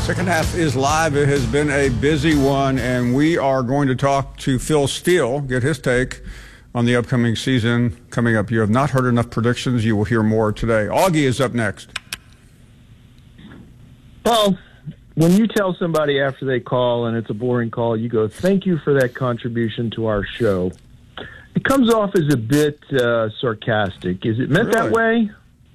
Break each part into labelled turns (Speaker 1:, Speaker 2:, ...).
Speaker 1: Second half is live. It has been a busy one, and we are going to talk to Phil Steele, get his take on the upcoming season coming up. You have not heard enough predictions. You will hear more today. Augie is up next.
Speaker 2: Well, when you tell somebody after they call and it's a boring call, you go, "Thank you for that contribution to our show," it comes off as a bit sarcastic. Is it meant that way?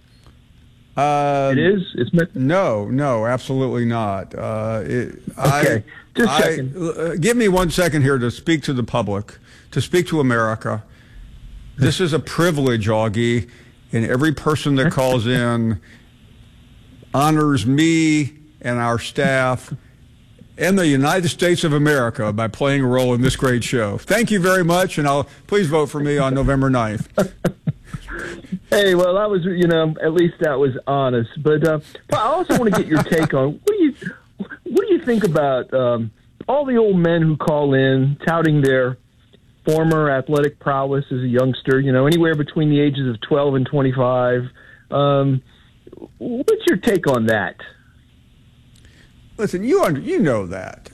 Speaker 2: It is? It's meant.
Speaker 1: No, absolutely not.
Speaker 2: Okay, just checking.
Speaker 1: Give me 1 second here to speak to the public, to speak to America. This is a privilege, Augie, and every person that calls in honors me and our staff and the United States of America by playing a role in this great show. Thank you very much, and please vote for me on November 9th.
Speaker 2: Hey, well, that was, at least that was honest. But I also want to get your take on what do you think about all the old men who call in touting their former athletic prowess as a youngster, anywhere between the ages of 12 and 25. What's your take on that?
Speaker 1: Listen, you know that,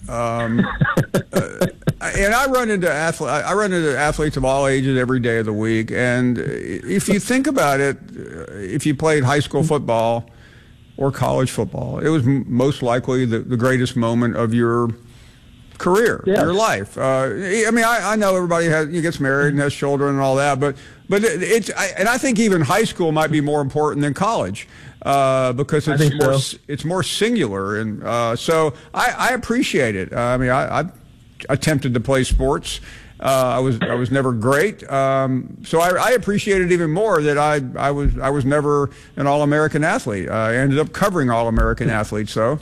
Speaker 1: and I run into athletes of all ages every day of the week. And if you think about it, if you played high school football or college football, it was most likely the greatest moment of your career, your life. I know everybody gets married and has children and all that, but I think even high school might be more important than college. Because it's more singular, and so I appreciate it. I attempted to play sports. I was never great, so I appreciate it even more that I was never an All-American athlete. I ended up covering All-American athletes, so.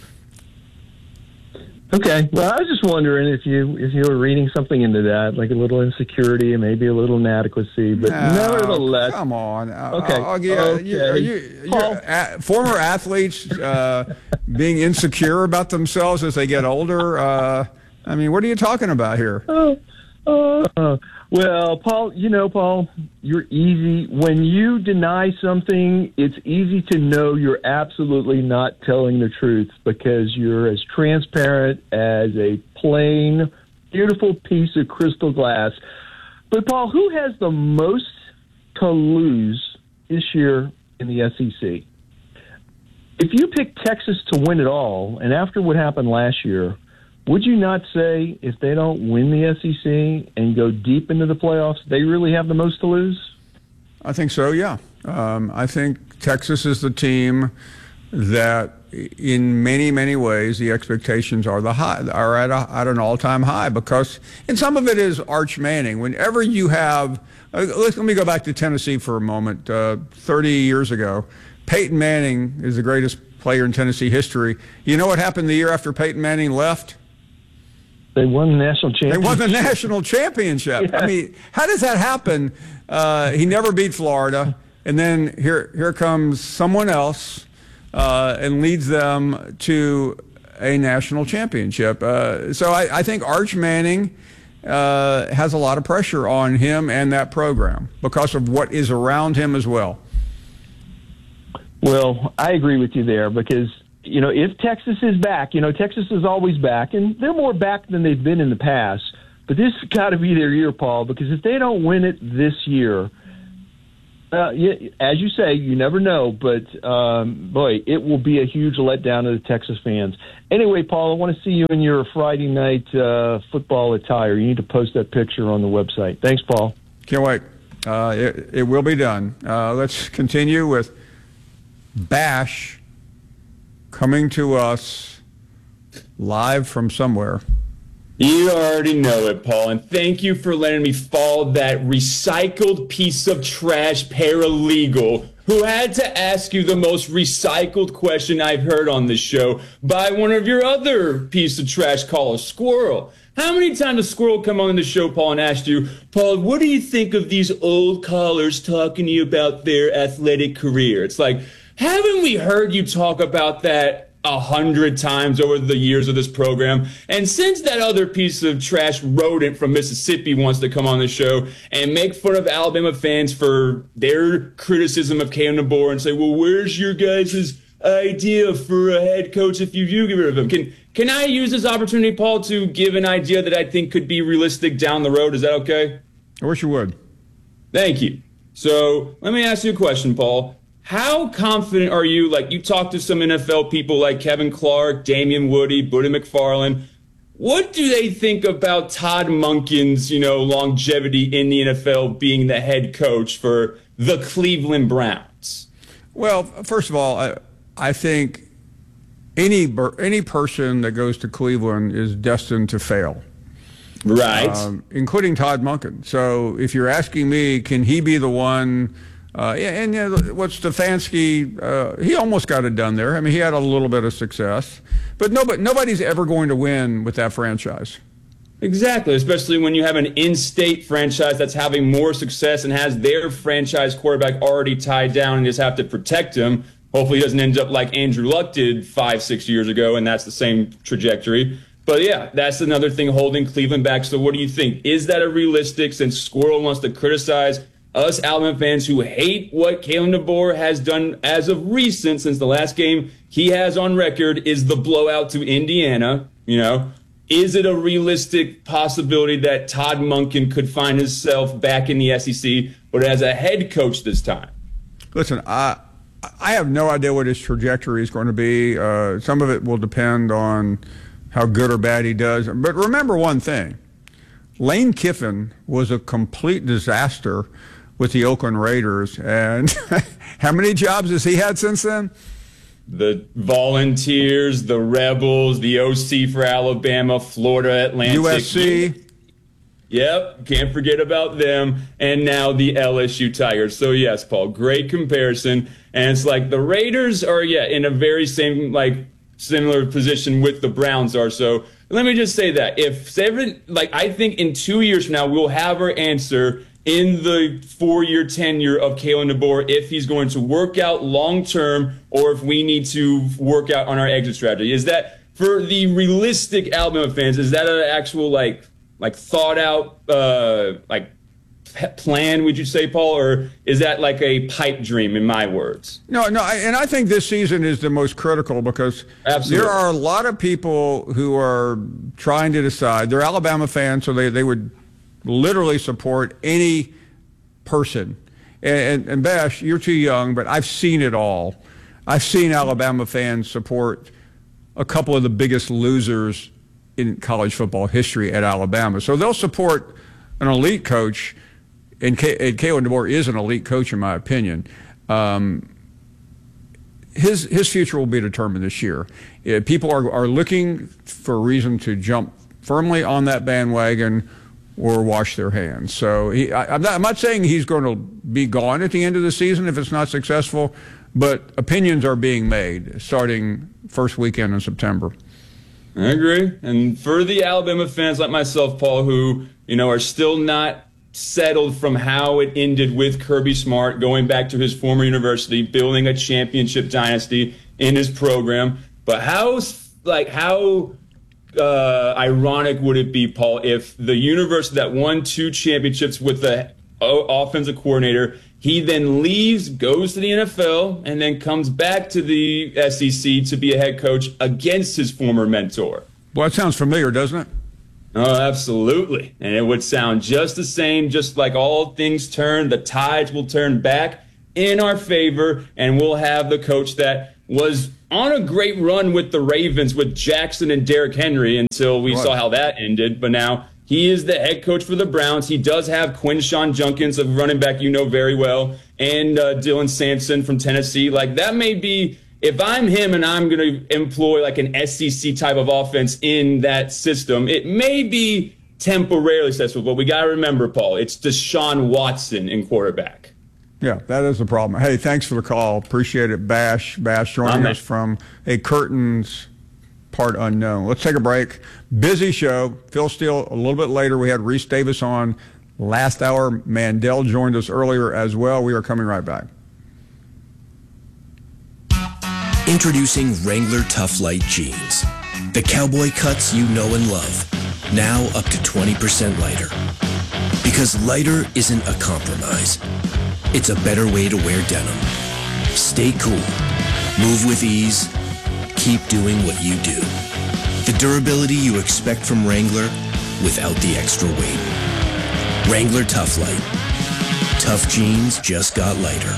Speaker 2: Okay, well, I was just wondering if you were reading something into that, like a little insecurity and maybe a little inadequacy, but nevertheless.
Speaker 1: Come on.
Speaker 2: Okay.
Speaker 1: Former athletes being insecure about themselves as they get older. What are you talking about here? Well, Paul,
Speaker 2: you're easy. When you deny something, it's easy to know you're absolutely not telling the truth because you're as transparent as a plain, beautiful piece of crystal glass. But, Paul, who has the most to lose this year in the SEC? If you pick Texas to win it all, and after what happened last year, would you not say if they don't win the SEC and go deep into the playoffs, they really have the most to lose?
Speaker 1: I think so, yeah. I think Texas is the team that in many, many ways the expectations are at an all-time high because, and some of it is Arch Manning. Whenever you have, let me go back to Tennessee for a moment. 30 years ago, Peyton Manning is the greatest player in Tennessee history. You know what happened the year after Peyton Manning left?
Speaker 2: They won the national championship.
Speaker 1: They won the national championship. Yeah. How does that happen? He never beat Florida, and then here comes someone else and leads them to a national championship. So I think Arch Manning has a lot of pressure on him and that program because of what is around him as well.
Speaker 2: Well, I agree with you there because if Texas is back, Texas is always back, and they're more back than they've been in the past. But this has got to be their year, Paul, because if they don't win it this year, as you say, you never know. But, boy, it will be a huge letdown to the Texas fans. Anyway, Paul, I want to see you in your Friday night football attire. You need to post that picture on the website. Thanks, Paul.
Speaker 1: Can't wait. It will be done. Let's continue with Bash coming to us live from somewhere.
Speaker 3: You already know it, Paul, and thank you for letting me follow that recycled piece of trash paralegal who had to ask you the most recycled question I've heard on this show by one of your other piece of trash callers, Squirrel. How many times does Squirrel come on the show, Paul, and ask you, Paul, what do you think of these old callers talking to you about their athletic career? It's like, haven't we heard you talk about that 100 times over the years of this program? And since that other piece of trash rodent from Mississippi wants to come on the show and make fun of Alabama fans for their criticism of Cam DeBoer and say, well, where's your guys' idea for a head coach if you do get rid of him. Can I use this opportunity, Paul, to give an idea that I think could be realistic down the road? Is that okay?
Speaker 1: I wish you would.
Speaker 3: Thank you. So let me ask you a question, Paul. How confident are you? Like, you talk to some NFL people like Kevin Clark, Damian Woody, Buddy McFarland. What do they think about Todd Monken's, longevity in the NFL being the head coach for the Cleveland Browns?
Speaker 1: Well, first of all, I think any person that goes to Cleveland is destined to fail.
Speaker 3: Right.
Speaker 1: Including Todd Monken. So if you're asking me, can he be the one? What Stefanski, he almost got it done there. I mean, he had a little bit of success. But nobody's ever going to win with that franchise.
Speaker 3: Exactly, especially when you have an in-state franchise that's having more success and has their franchise quarterback already tied down and just have to protect him. Hopefully he doesn't end up like Andrew Luck did 5-6 years ago, and that's the same trajectory. But yeah, that's another thing holding Cleveland back. So what do you think? Is that a realistic, since Squirrel wants to criticize us Alabama fans who hate what Kalen DeBoer has done as of recent, since the last game he has on record is the blowout to Indiana, Is it a realistic possibility that Todd Monken could find himself back in the SEC, but as a head coach this time?
Speaker 1: Listen, I have no idea what his trajectory is going to be. Some of it will depend on how good or bad he does. But remember one thing. Lane Kiffin was a complete disaster with the Oakland Raiders. And how many jobs has he had since then?
Speaker 3: The Volunteers, the Rebels, the OC for Alabama, Florida Atlantic.
Speaker 1: USC.
Speaker 3: Yep, can't forget about them. And now the LSU Tigers. So, yes, Paul, great comparison. And it's like the Raiders are, in a very similar position with the Browns are. So let me just say that I think in 2 years from now, we'll have our answer in the 4-year tenure of Kalen DeBoer if he's going to work out long-term or if we need to work out on our exit strategy. Is that, for the realistic Alabama fans, is that an actual thought out plan, would you say, Paul, or is that like a pipe dream in my words?
Speaker 1: No, and I think this season is the most critical because
Speaker 3: Absolutely.
Speaker 1: There are a lot of people who are trying to decide. They're Alabama fans, so they would literally support any person. And Bash, you're too young, but I've seen it all. I've seen Alabama fans support a couple of the biggest losers in college football history at Alabama. So they'll support an elite coach, and Kalen DeBoer is an elite coach in my opinion. His future will be determined this year. People are looking for a reason to jump firmly on that bandwagon or wash their hands. So I'm not saying he's going to be gone at the end of the season if it's not successful, but opinions are being made starting first weekend in September.
Speaker 3: I agree. And for the Alabama fans like myself, Paul, who are still not settled from how it ended with Kirby Smart going back to his former university, building a championship dynasty in his program. But how ironic would it be, Paul, if the university that won 2 championships with the offensive coordinator, he then leaves, goes to the NFL, and then comes back to the SEC to be a head coach against his former mentor?
Speaker 1: Well, that sounds familiar, doesn't it?
Speaker 3: Oh, absolutely. And it would sound just the same, just like all things turn, the tides will turn back in our favor, and we'll have the coach that was on a great run with the Ravens with Jackson and Derrick Henry until we saw how that ended. But now he is the head coach for the Browns. He does have Quinshon Judkins, a running back very well, and Dylan Sampson from Tennessee. That may be, if I'm him and I'm going to employ an SEC type of offense in that system, it may be temporarily successful. But we got to remember, Paul, it's Deshaun Watson in quarterback.
Speaker 1: Yeah, that is the problem. Hey, thanks for the call. Appreciate it, Bash. Bash joining us from a curtains part unknown. Let's take a break. Busy show. Phil Steele a little bit later. We had Reese Davis on last hour. Mandel joined us earlier as well. We are coming right back.
Speaker 4: Introducing Wrangler Tough Light Jeans. The cowboy cuts you know and love. Now up to 20% lighter. Because lighter isn't a compromise. It's a better way to wear denim. Stay cool. Move with ease. Keep doing what you do. The durability you expect from Wrangler without the extra weight. Wrangler Tough Light. Tough jeans just got lighter.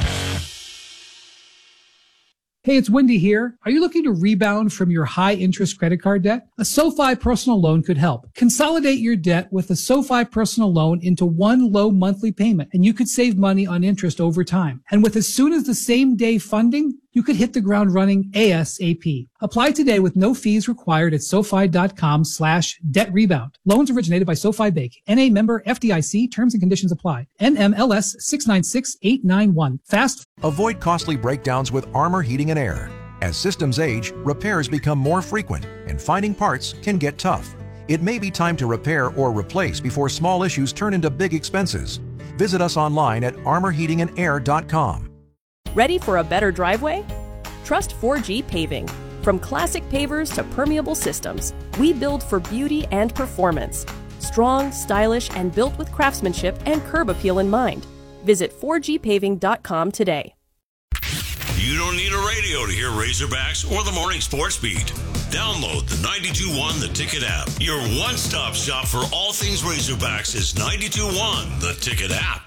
Speaker 5: Hey, it's Wendy here. Are you looking to rebound from your high-interest credit card debt? A SoFi personal loan could help. Consolidate your debt with a SoFi personal loan into one low monthly payment, and you could save money on interest over time. And with as soon as the same day funding, you could hit the ground running ASAP. Apply today with no fees required at SoFi.com/debt rebound. Loans originated by SoFi Bank. NA member FDIC. Terms and conditions apply. NMLS 696891. Fast.
Speaker 6: Avoid costly breakdowns with Armor Heating and Air. As systems age, repairs become more frequent, and finding parts can get tough. It may be time to repair or replace before small issues turn into big expenses. Visit us online at armorheatingandair.com.
Speaker 7: Ready for a better driveway? Trust 4G Paving. From classic pavers to permeable systems, we build for beauty and performance. Strong, stylish, and built with craftsmanship and curb appeal in mind. Visit 4gpaving.com today.
Speaker 8: You don't need a radio to hear Razorbacks or the Morning Sports Beat. Download the 92.1 The Ticket app. Your one-stop shop for all things Razorbacks is 92.1 The Ticket app.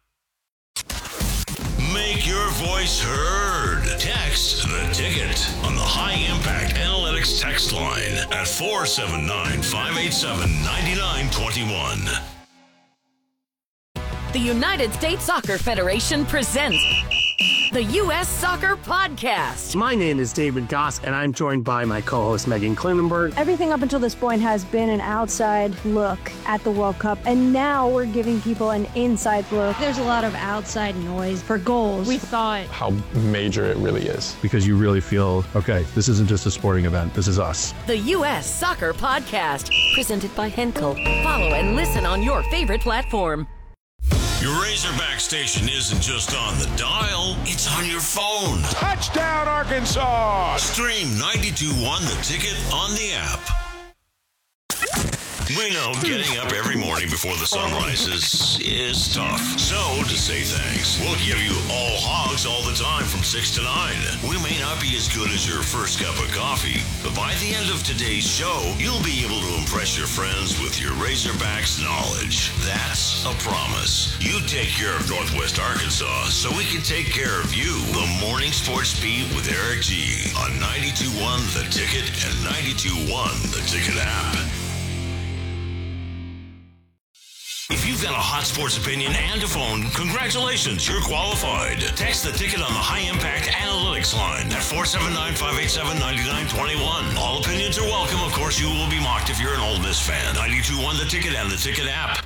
Speaker 8: Make your voice heard. Text The Ticket on the High Impact Analytics text line at 479-587-9921.
Speaker 9: The United States Soccer Federation presents the U.S. Soccer Podcast.
Speaker 10: My name is David Goss, and I'm joined by my co-host Megan Klinenberg.
Speaker 11: Everything up until this point has been an outside look at the World Cup, and now we're giving people an inside look.
Speaker 12: There's a lot of outside noise for goals.
Speaker 13: We thought
Speaker 14: how major it really is.
Speaker 15: Because you really feel, okay, this isn't just a sporting event, this is us.
Speaker 9: The U.S. Soccer Podcast, presented by Henkel. Follow and listen on your favorite platform.
Speaker 8: Your Razorback station isn't just on the dial, it's on your phone.
Speaker 16: Touchdown, Arkansas!
Speaker 8: Stream 92.1 The Ticket on the app. We know getting up every morning before the sun rises is tough. So, to say thanks, we'll give you all hogs all the time from 6 to 9. We may not be as good as your first cup of coffee, but by the end of today's show, you'll be able to impress your friends with your Razorbacks knowledge. That's a promise. You take care of Northwest Arkansas so we can take care of you. The Morning Sports Beat with Eric G. on 92.1 The Ticket and 92.1 The Ticket app. If you've got a hot sports opinion and a phone, congratulations, you're qualified. Text The Ticket on the High Impact Analytics line at 479-587-9921. All opinions are welcome. Of course, you will be mocked if you're an Ole Miss fan. 92.1 The Ticket and The Ticket app.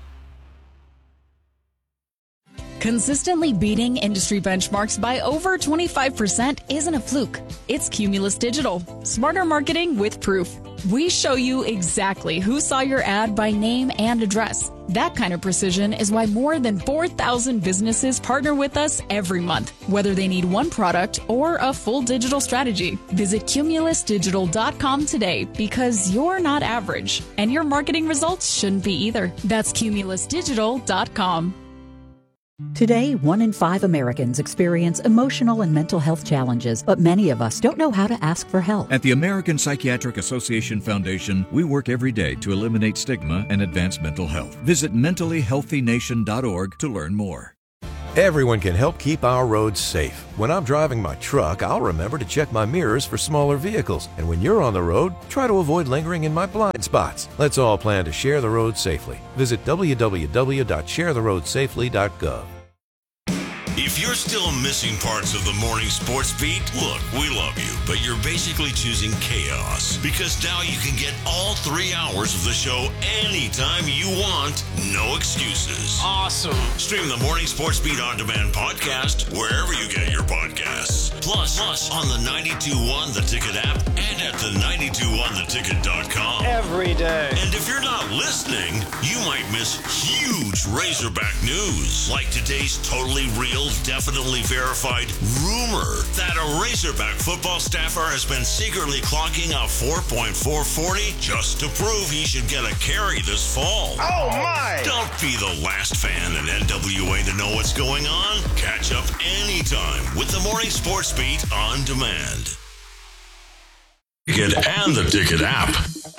Speaker 17: Consistently beating industry benchmarks by over 25% isn't a fluke. It's Cumulus Digital. Smarter marketing with proof. We show you exactly who saw your ad by name and address. That kind of precision is why more than 4,000 businesses partner with us every month, whether they need one product or a full digital strategy. Visit cumulusdigital.com today because you're not average, and your marketing results shouldn't be either. That's cumulusdigital.com.
Speaker 18: Today, 1 in 5 Americans experience emotional and mental health challenges, but many of us don't know how to ask for help.
Speaker 19: At the American Psychiatric Association Foundation, we work every day to eliminate stigma and advance mental health. Visit mentallyhealthynation.org to learn more.
Speaker 20: Everyone can help keep our roads safe. When I'm driving my truck, I'll remember to check my mirrors for smaller vehicles. And when you're on the road, try to avoid lingering in my blind spots. Let's all plan to share the road safely. Visit www.sharetheroadsafely.gov.
Speaker 8: If you're still missing parts of the Morning Sports Beat, look, we love you, but you're basically choosing chaos. Because now you can get all 3 hours of the show anytime you want, no excuses.
Speaker 10: Awesome.
Speaker 8: Stream the Morning Sports Beat On Demand podcast wherever you get your podcasts. Plus on the 92.1 The Ticket app and at the 92.1theticket.com.
Speaker 10: Every day.
Speaker 8: And if you're not listening, you might miss huge Razorback news, like today's totally real, definitely verified rumor that a Razorback football staffer has been secretly clocking a 4.440 just to prove he should get a carry this fall.
Speaker 16: Oh my!
Speaker 8: Don't be the last fan in NWA to know what's going on. Catch up anytime with the Morning Sports Sports Beat on demand. Ticket and the Ticket app.